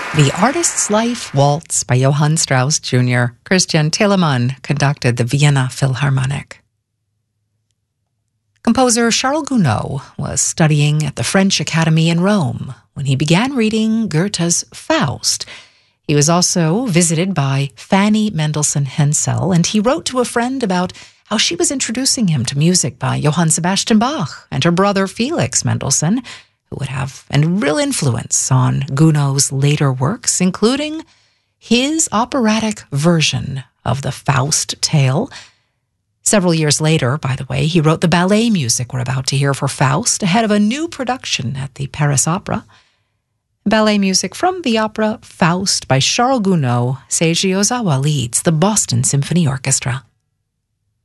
The Artist's Life Waltz by Johann Strauss Jr. Christian Telemann conducted the Vienna Philharmonic. Composer Charles Gounod was studying at the French Academy in Rome when he began reading Goethe's Faust. He was also visited by Fanny Mendelssohn Hensel, and he wrote to a friend about how she was introducing him to music by Johann Sebastian Bach and her brother Felix Mendelssohn, who would have a real influence on Gounod's later works, including his operatic version of the Faust tale. Several years later, by the way, he wrote the ballet music we're about to hear for Faust ahead of a new production at the Paris Opera. Ballet music from the opera Faust by Charles Gounod. Seiji Ozawa leads the Boston Symphony Orchestra.